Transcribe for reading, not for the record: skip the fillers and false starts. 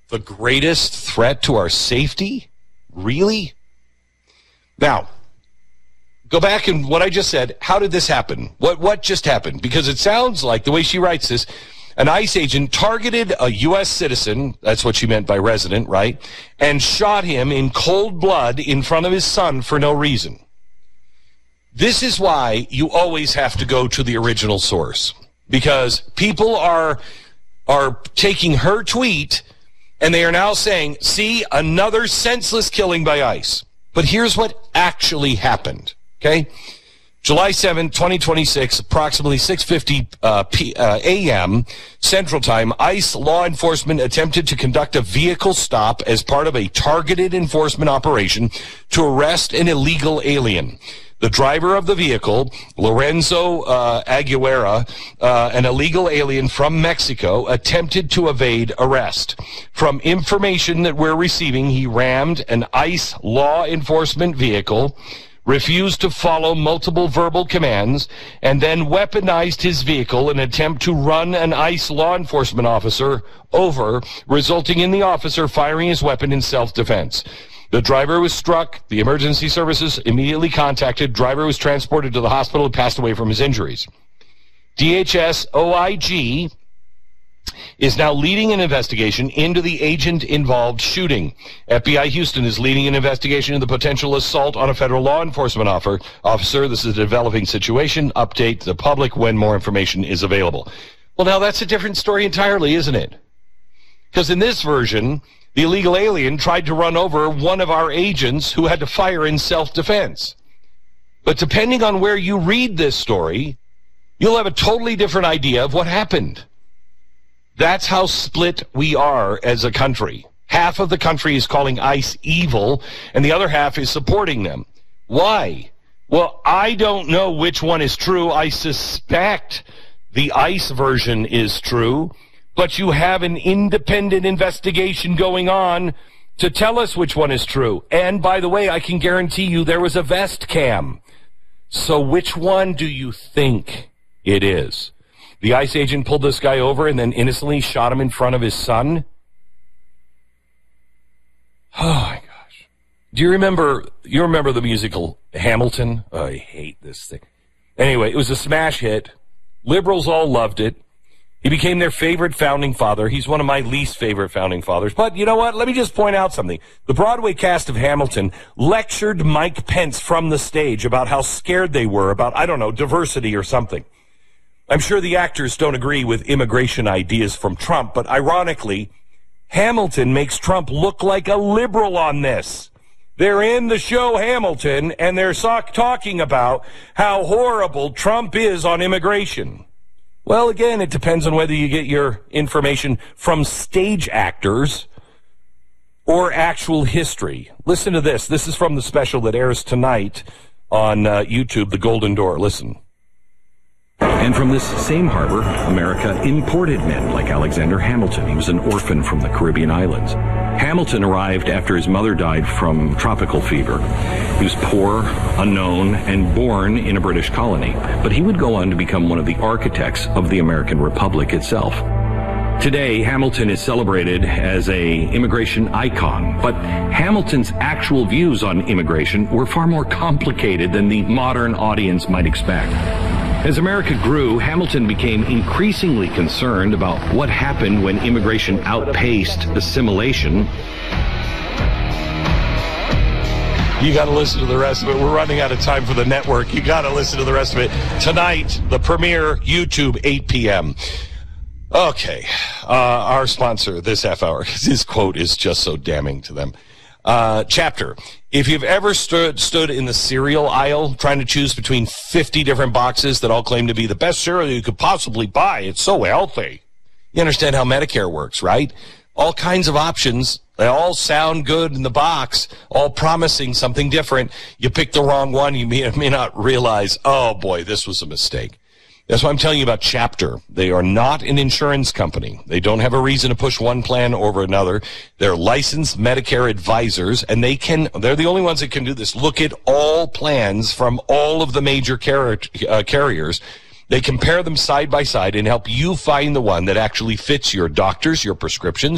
the greatest threat to our safety? Really? Now, go back and what I just said, how did this happen? What just happened? Because it sounds like, the way she writes this, an ICE agent targeted a U.S. citizen, that's what she meant by resident, right, and shot him in cold blood in front of his son for no reason. This is why you always have to go to the original source, because people are taking her tweet and they are now saying, see, another senseless killing by ICE. But here's what actually happened, okay? July 7, 2026, approximately 6:50 a.m. Central Time, ICE law enforcement attempted to conduct a vehicle stop as part of a targeted enforcement operation to arrest an illegal alien. The driver of the vehicle, Lorenzo Aguilera, an illegal alien from Mexico, attempted to evade arrest. From information that we're receiving, he rammed an ICE law enforcement vehicle, refused to follow multiple verbal commands, and then weaponized his vehicle in an attempt to run an ICE law enforcement officer over, resulting in the officer firing his weapon in self-defense. The driver was struck. The emergency services immediately contacted. Driver was transported to the hospital and passed away from his injuries. DHS OIG is now leading an investigation into the agent-involved shooting. FBI Houston is leading an investigation into the potential assault on a federal law enforcement officer. This is a developing situation. Update the public when more information is available. Well, now that's a different story entirely, isn't it? Because in this version, the illegal alien tried to run over one of our agents who had to fire in self-defense. But depending on where you read this story, you'll have a totally different idea of what happened. That's how split we are as a country. Half of the country is calling ICE evil, and the other half is supporting them. Why? Well, I don't know which one is true. I suspect the ICE version is true, but you have an independent investigation going on to tell us which one is true. And by the way, I can guarantee you there was a vest cam. So which one do you think it is? The ICE agent pulled this guy over and then innocently shot him in front of his son? Oh, my gosh. Do you remember the musical Hamilton? Oh, I hate this thing. Anyway, it was a smash hit. Liberals all loved it. He became their favorite founding father. He's one of my least favorite founding fathers. But you know what? Let me just point out something. The Broadway cast of Hamilton lectured Mike Pence from the stage about how scared they were about, I don't know, diversity or something. I'm sure the actors don't agree with immigration ideas from Trump, but ironically, Hamilton makes Trump look like a liberal on this. They're in the show Hamilton, and they're talking about how horrible Trump is on immigration. Well, again, it depends on whether you get your information from stage actors or actual history. Listen to this. This is from the special that airs tonight on YouTube, The Golden Door. Listen. And from this same harbor, America imported men like Alexander Hamilton. He was an orphan from the Caribbean islands. Hamilton arrived after his mother died from tropical fever. He was poor, unknown, and born in a British colony. But he would go on to become one of the architects of the American Republic itself. Today, Hamilton is celebrated as an immigration icon, but Hamilton's actual views on immigration were far more complicated than the modern audience might expect. As America grew, Hamilton became increasingly concerned about what happened when immigration outpaced assimilation. You got to listen to the rest of it. We're running out of time for the network. You got to listen to the rest of it. Tonight, the premiere, YouTube, 8 p.m. Okay, our sponsor this half hour, his quote is just so damning to them. Chapter. If you've ever stood in the cereal aisle trying to choose between 50 different boxes that all claim to be the best cereal you could possibly buy, it's so healthy. You understand how Medicare works, right? All kinds of options. They all sound good in the box, all promising something different. You pick the wrong one, you may not realize, oh boy, this was a mistake. That's why I'm telling you about Chapter. They are not an insurance company. They don't have a reason to push one plan over another. They're licensed Medicare advisors, and they're the only ones that can do this. Look at all plans from all of the major carriers. They compare them side by side and help you find the one that actually fits your doctors, your prescriptions,